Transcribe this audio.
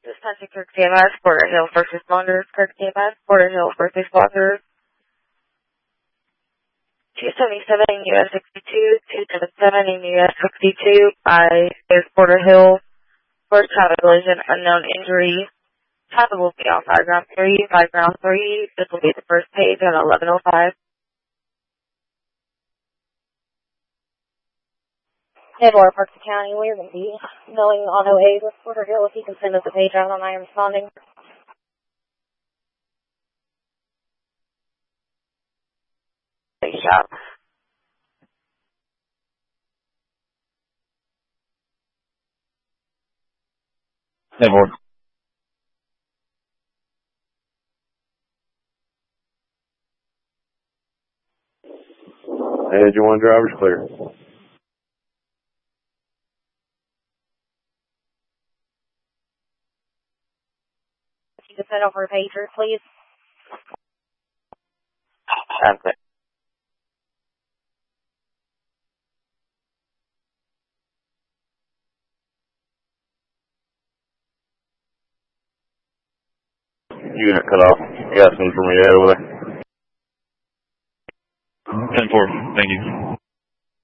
Dispatching Kirk TMS, Porter Hill First Responders, Kirk TMS, Porter Hill First Responders, 277 US 62, 277 in US 62 by Porter Hill. First traffic collision, unknown injury. Traffic will be on 5 ground 3, 5 ground 3. This will be the first page on 1105. Edward, Parks County, we're going to be knowing auto aid with Porter Hill. If you can send us a page out on I am responding. Thanks, shop. Edward. And you want driver's clear. You can send over a pager, please. Okay. Unit cut off. You got something for me to head over there? 10-4. Thank you.